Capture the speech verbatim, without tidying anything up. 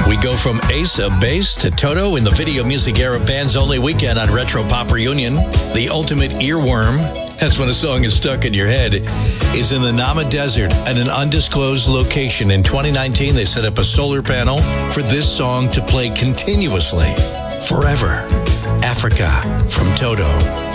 We go from Ace of Base to Toto in the video music era bands only weekend on Retro Pop Reunion. The ultimate earworm, that's when a song is stuck in your head, is in the Nama Desert at an undisclosed location. In twenty nineteen, they set up a solar panel for this song to play continuously, forever. Africa from Toto.